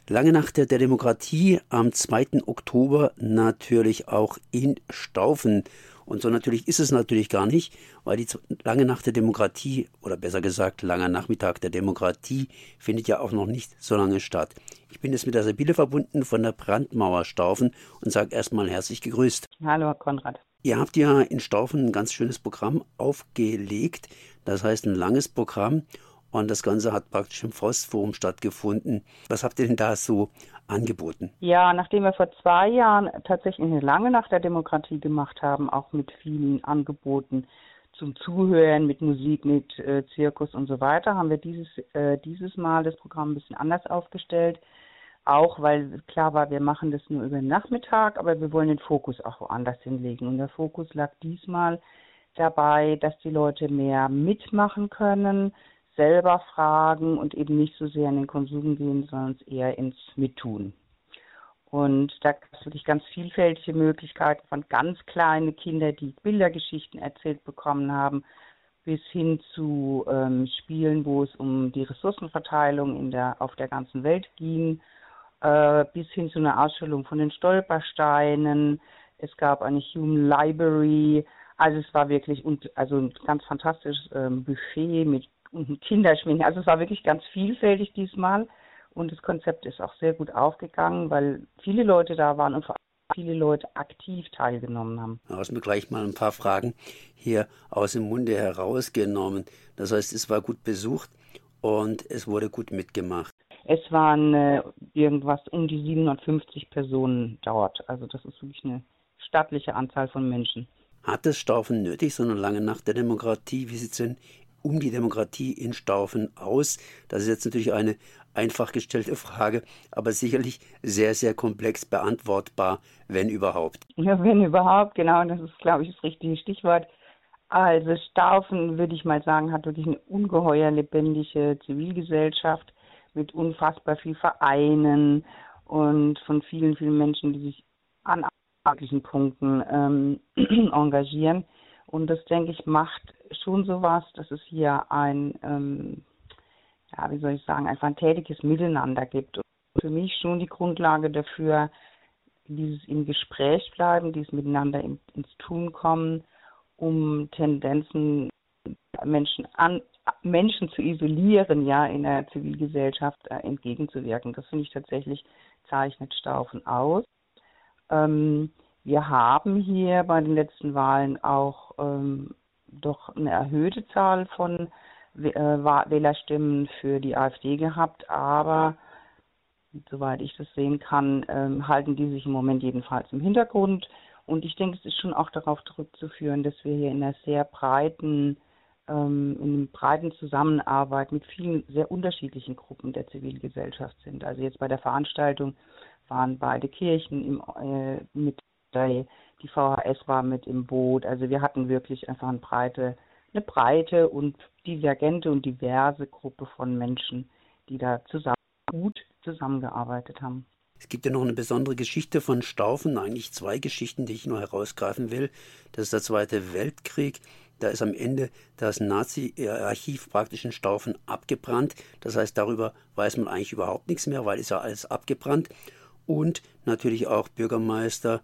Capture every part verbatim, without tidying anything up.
Lange Nacht der Demokratie am zweiten Oktober natürlich auch in Staufen. Und so natürlich ist es natürlich gar nicht, weil die Lange Nacht der Demokratie, oder besser gesagt Langer Nachmittag der Demokratie, findet ja auch noch nicht so lange statt. Ich bin jetzt mit der Sabine verbunden von der Brandmauer Staufen und sage erstmal herzlich gegrüßt. Hallo, Herr Konrad. Ihr habt ja in Staufen ein ganz schönes Programm aufgelegt, das heißt ein langes Programm. Und das Ganze hat praktisch im Faustforum stattgefunden. Was habt ihr denn da so angeboten? Ja, nachdem wir vor zwei Jahren tatsächlich eine lange Nacht der Demokratie gemacht haben, auch mit vielen Angeboten zum Zuhören, mit Musik, mit äh, Zirkus und so weiter, haben wir dieses, äh, dieses Mal das Programm ein bisschen anders aufgestellt. Auch weil klar war, wir machen das nur über den Nachmittag, aber wir wollen den Fokus auch woanders hinlegen. Und der Fokus lag diesmal dabei, dass die Leute mehr mitmachen können, selber fragen und eben nicht so sehr in den Konsum gehen, sondern eher ins Mittun. Und da gibt es wirklich ganz vielfältige Möglichkeiten, von ganz kleinen Kindern, die Bildergeschichten erzählt bekommen haben, bis hin zu ähm, Spielen, wo es um die Ressourcenverteilung in der, auf der ganzen Welt ging, äh, bis hin zu einer Ausstellung von den Stolpersteinen. Es gab eine Human Library. Also es war wirklich und, also ein ganz fantastisches ähm, Buffet mit und Kinderschminken. Also es war wirklich ganz vielfältig diesmal und das Konzept ist auch sehr gut aufgegangen, weil viele Leute da waren und vor allem viele Leute aktiv teilgenommen haben. Da hast du mir gleich mal ein paar Fragen hier aus dem Munde herausgenommen. Das heißt, es war gut besucht und es wurde gut mitgemacht. Es waren äh, irgendwas um die siebenhundertfünfzig Personen dort. Also das ist wirklich eine stattliche Anzahl von Menschen. Hat es Staufen nötig, so eine lange Nacht der Demokratie? Wie sieht es denn um die Demokratie in Staufen aus? Das ist jetzt natürlich eine einfach gestellte Frage, aber sicherlich sehr, sehr komplex beantwortbar, wenn überhaupt. Ja, wenn überhaupt, genau, das ist, glaube ich, das richtige Stichwort. Also Staufen, würde ich mal sagen, hat wirklich eine ungeheuer lebendige Zivilgesellschaft mit unfassbar viel Vereinen und von vielen, vielen Menschen, die sich an möglichen Punkten ähm, engagieren. Und das, denke ich, macht schon sowas, dass es hier ein, ähm, ja, wie soll ich sagen, einfach ein tätiges Miteinander gibt. Und für mich schon die Grundlage dafür, dieses im Gespräch bleiben, dieses Miteinander in, ins Tun kommen, um Tendenzen Menschen an Menschen zu isolieren, ja, in der Zivilgesellschaft äh, entgegenzuwirken. Das finde ich tatsächlich zeichnet Staufen aus. Ähm, wir haben hier bei den letzten Wahlen auch ähm, doch eine erhöhte Zahl von äh, Wählerstimmen für die AfD gehabt, aber soweit ich das sehen kann, ähm, halten die sich im Moment jedenfalls im Hintergrund. Und ich denke, es ist schon auch darauf zurückzuführen, dass wir hier in einer sehr breiten, ähm, in einer breiten Zusammenarbeit mit vielen sehr unterschiedlichen Gruppen der Zivilgesellschaft sind. Also jetzt bei der Veranstaltung waren beide Kirchen im, äh, mit dabei, die V H S war mit im Boot. Also wir hatten wirklich einfach eine breite, eine breite und divergente und diverse Gruppe von Menschen, die da zusammen gut zusammengearbeitet haben. Es gibt ja noch eine besondere Geschichte von Staufen, eigentlich zwei Geschichten, die ich nur herausgreifen will. Das ist der Zweite Weltkrieg. Da ist am Ende das Nazi-Archiv praktisch in Staufen abgebrannt. Das heißt, darüber weiß man eigentlich überhaupt nichts mehr, weil es ja alles abgebrannt. Und natürlich auch Bürgermeisterwahl,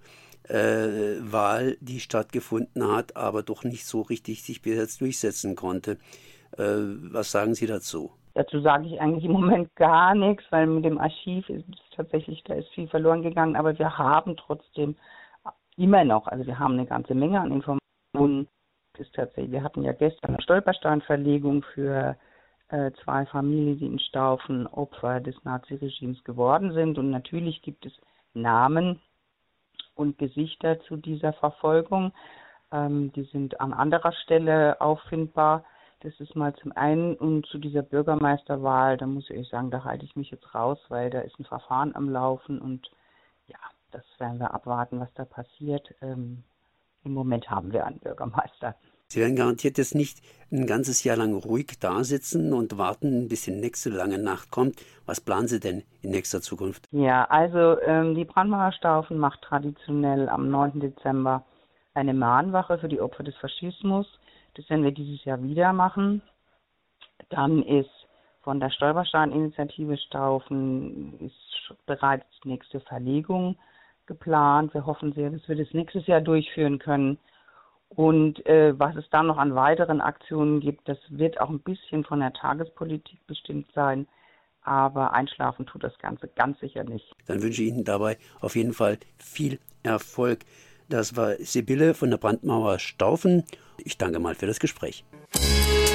äh, die stattgefunden hat, aber doch nicht so richtig sich bis jetzt durchsetzen konnte. Äh, was sagen Sie dazu? Dazu sage ich eigentlich im Moment gar nichts, weil mit dem Archiv ist tatsächlich, da ist viel verloren gegangen, aber wir haben trotzdem immer noch, also wir haben eine ganze Menge an Informationen. Das ist tatsächlich, wir hatten ja gestern eine Stolpersteinverlegung für äh, zwei Familien, die in Staufen Opfer des Naziregimes geworden sind. Und natürlich gibt es Namen und Gesichter zu dieser Verfolgung. Ähm, die sind an anderer Stelle auffindbar. Das ist mal zum einen, und zu dieser Bürgermeisterwahl, da muss ich sagen, da halte ich mich jetzt raus, weil da ist ein Verfahren am Laufen und ja, das werden wir abwarten, was da passiert. Ähm, Im Moment haben wir einen Bürgermeister. Sie werden garantiert jetzt nicht ein ganzes Jahr lang ruhig da sitzen und warten, bis die nächste lange Nacht kommt. Was planen Sie denn in nächster Zukunft? Ja, also ähm, die Brandmauer Staufen macht traditionell am neunten Dezember eine Mahnwache für die Opfer des Faschismus. Das werden wir dieses Jahr wieder machen. Dann ist Von der Stolperstein-Initiative Staufen ist bereits die nächste Verlegung geplant. Wir hoffen sehr, dass wir das nächstes Jahr durchführen können. Und äh, was es dann noch an weiteren Aktionen gibt, das wird auch ein bisschen von der Tagespolitik bestimmt sein. Aber einschlafen tut das Ganze ganz sicher nicht. Dann wünsche ich Ihnen dabei auf jeden Fall viel Erfolg. Das war Sibylle von der Brandmauer Staufen. Ich danke mal für das Gespräch.